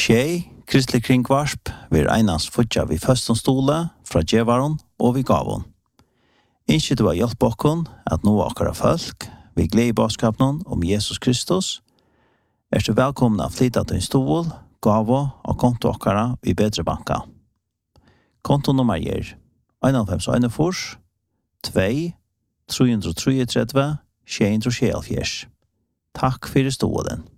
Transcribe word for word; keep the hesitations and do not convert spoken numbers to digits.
Tjej, kristelig kringvarsp, vi einans futja vi førstom stole fra djevaron og vi gavon. Innskje du har hjelp okkon at nå akkara folk, vi gleder i baskapen om Jesus Kristus, er du velkomna flytta til en stol, gavo og konto akkara i bedre banka. Kontonummer er en fem en fors, to, tre tre tre, sju tre sju. Takk for stolen.